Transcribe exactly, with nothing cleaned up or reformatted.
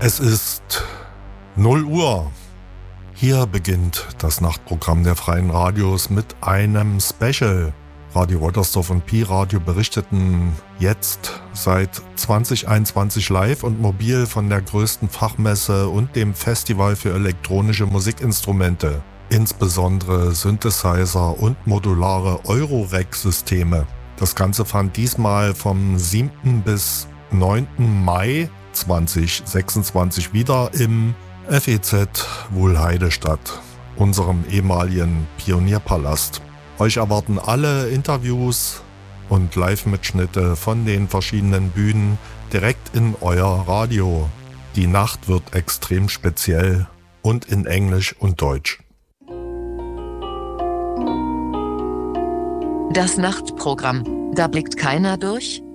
Es ist null Uhr. Hier beginnt das Nachtprogramm der Freien Radios mit einem Special. Radio Woltersdorf und Pi-Radio berichteten jetzt seit zwanzig einundzwanzig live und mobil von der größten Fachmesse und dem Festival für elektronische Musikinstrumente, insbesondere Synthesizer und modulare Eurorack-Systeme. Das Ganze fand diesmal vom siebten bis neunten Mai zweitausendsechsundzwanzig wieder im F E Z Wuhlheide statt, unserem ehemaligen Pionierpalast. Euch erwarten alle Interviews und Live-Mitschnitte von den verschiedenen Bühnen direkt in euer Radio. Die Nacht wird extrem speziell und in Englisch und Deutsch. Das Nachtprogramm. Da blickt keiner durch,